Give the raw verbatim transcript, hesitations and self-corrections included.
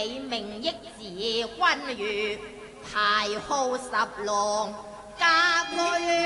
你名益字君如，排號十郎家居。